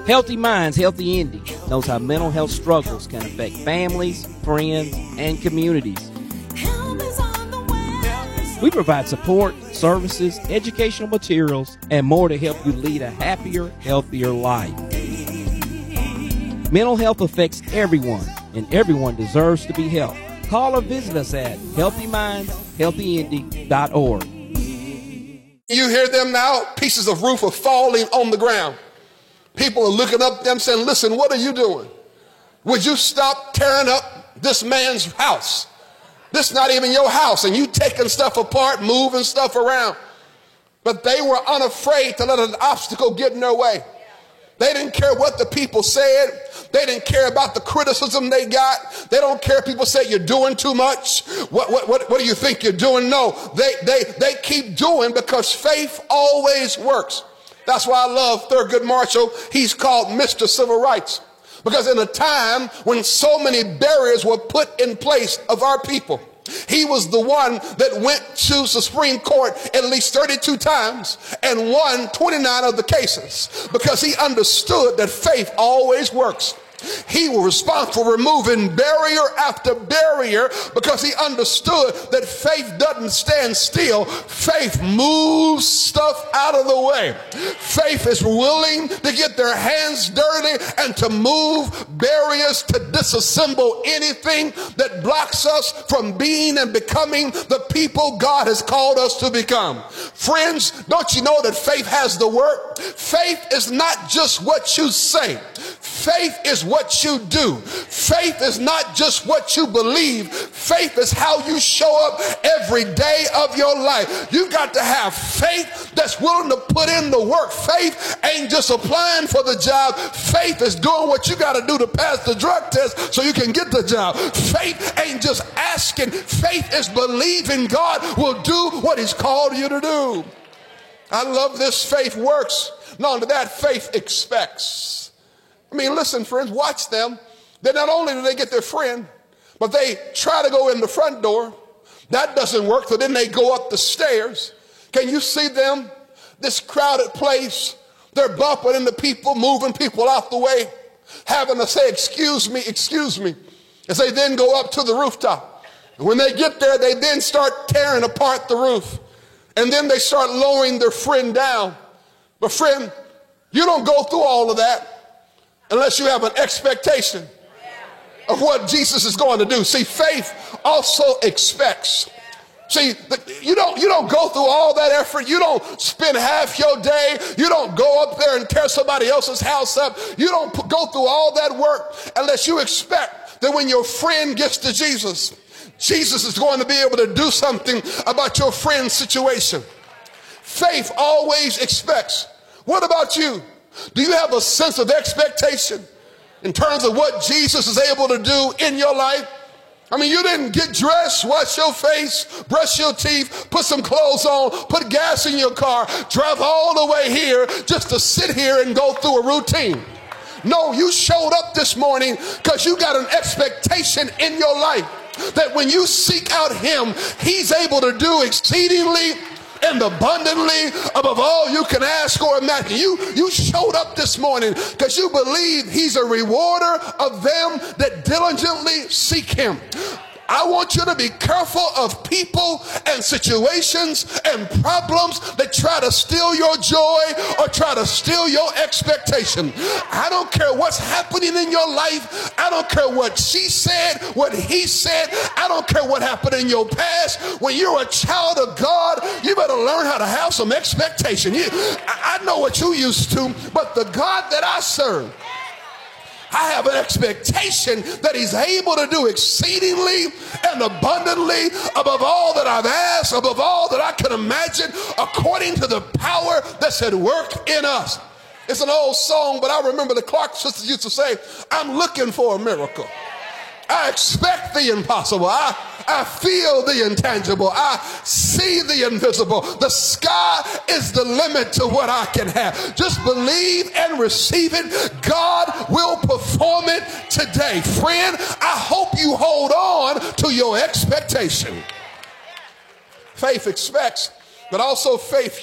Healthy Minds, Healthy Endings knows how mental health struggles can affect families, friends, and communities. We provide support, services, educational materials, and more to help you lead a happier, healthier life. Mental health affects everyone, and everyone deserves to be helped. Call or visit us at healthymindhealthyending.org. You hear them now, pieces of roof are falling on the ground. People are looking up at them saying, listen, what are you doing? Would you stop tearing up this man's house? This is not even your house, and you taking stuff apart, moving stuff around. But they were unafraid to let an obstacle get in their way. They didn't care what the people said. They didn't care about the criticism they got. They don't care if people say you're doing too much. What do you think you're doing? No, they keep doing because faith always works. That's why I love Thurgood Marshall. He's called Mr. Civil Rights. Because in a time when so many barriers were put in place of our people, he was the one that went to the Supreme Court at least 32 times and won 29 of the cases because he understood that faith always works. He was responsible for removing barrier after barrier because he understood that faith doesn't stand still. Faith moves stuff out of the way. Faith is willing to get their hands dirty and to move barriers, to disassemble anything that blocks us from being and becoming the people God has called us to become. Friends, don't you know that faith has the work? Faith is not just what you say. Faith is what you do. Faith is not just what you believe. Faith is how you show up every day of your life. You got to have faith that's willing to put in the work. Faith ain't just applying for the job. Faith is doing what you got to do to pass the drug test so you can get the job. Faith ain't just asking. Faith is believing God will do what he's called you to do. I love this. Faith works. Not only that, faith expects. I mean, listen, friends, watch them. Then not only do they get their friend, but they try to go in the front door. That doesn't work, so then they go up the stairs. Can you see them? This crowded place, they're bumping into people, moving people out the way, having to say, excuse me, as they then go up to the rooftop. And when they get there, they then start tearing apart the roof. And then they start lowering their friend down. But friend, you don't go through all of that unless you have an expectation of what Jesus is going to do. See, faith also expects. See, you don't go through all that effort. You don't spend half your day. You don't go up there and tear somebody else's house up. You don't go through all that work unless you expect that when your friend gets to Jesus, Jesus is going to be able to do something about your friend's situation. Faith always expects. What about you? Do you have a sense of expectation in terms of what Jesus is able to do in your life? I mean, you didn't get dressed, wash your face, brush your teeth, put some clothes on, put gas in your car, drive all the way here just to sit here and go through a routine. No, you showed up this morning because you got an expectation in your life that when you seek out him, he's able to do exceedingly and abundantly above all you can ask or imagine. You showed up this morning because you believe he's a rewarder of them that diligently seek him. I want you to be careful of people and situations and problems that try to steal your joy or try to steal your expectation. I don't care what's happening in your life. I don't care what she said, what he said. I don't care what happened in your past. When you're a child of God, you better learn how to have some expectation. I know what you used to, but the God that I serve, I have an expectation that he's able to do exceedingly and abundantly above all that I've asked, above all that I can imagine, according to the power that's at work in us. It's an old song, but I remember the Clark sisters used to say, I'm looking for a miracle. I expect the impossible. I feel the intangible. I see the invisible. The sky is the limit to what I can have. Just believe and receive it. God will perform it today. Friend, I hope you hold on to your expectation. Faith expects, but also faith